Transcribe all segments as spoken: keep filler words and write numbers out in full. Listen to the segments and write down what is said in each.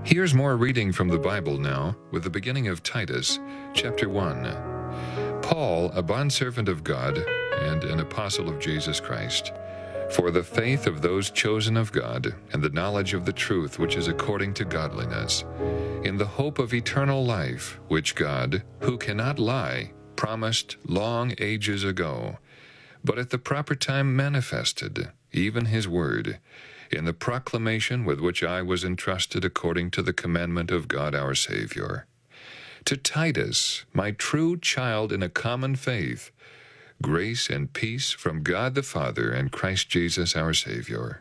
Here's more reading from the Bible now, with the beginning of Titus, chapter one. Paul, a bondservant of God and an apostle of Jesus Christ, for the faith of those chosen of God and the knowledge of the truth which is according to godliness, in the hope of eternal life, which God, who cannot lie, promised long ages ago, but at the proper time manifested, even his word, in the proclamation with which I was entrusted according to the commandment of God our Savior. To Titus, my true child in a common faith, grace and peace from God the Father and Christ Jesus our Savior.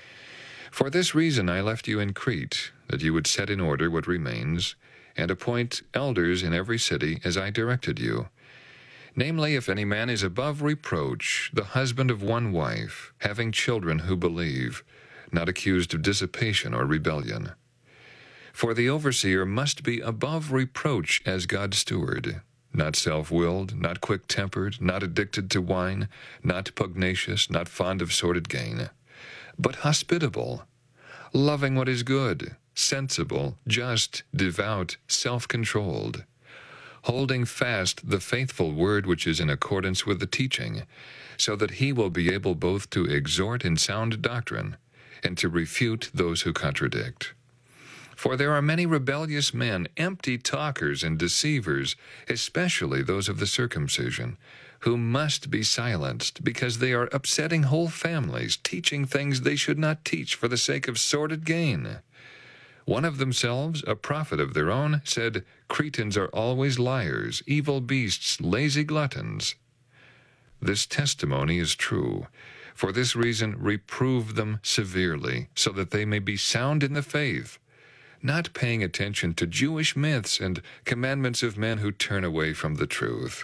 For this reason I left you in Crete, that you would set in order what remains, and appoint elders in every city as I directed you. Namely, if any man is above reproach, the husband of one wife, having children who believe, not accused of dissipation or rebellion. For the overseer must be above reproach as God's steward, not self-willed, not quick-tempered, not addicted to wine, not pugnacious, not fond of sordid gain, but hospitable, loving what is good, sensible, just, devout, self-controlled, holding fast the faithful word which is in accordance with the teaching, so that he will be able both to exhort in sound doctrine and to refute those who contradict. For there are many rebellious men, empty talkers and deceivers, especially those of the circumcision, who must be silenced, because they are upsetting whole families, teaching things they should not teach for the sake of sordid gain. One of themselves, a prophet of their own, said, Cretans are always liars, evil beasts, lazy gluttons. This testimony is true. For this reason, reprove them severely, so that they may be sound in the faith, not paying attention to Jewish myths and commandments of men who turn away from the truth.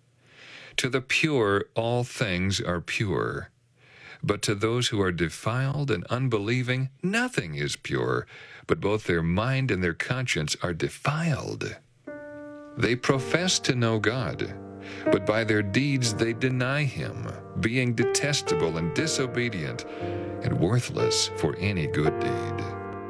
To the pure, all things are pure. But to those who are defiled and unbelieving, nothing is pure, but both their mind and their conscience are defiled. They profess to know God, but by their deeds they deny him, being detestable and disobedient, and worthless for any good deed.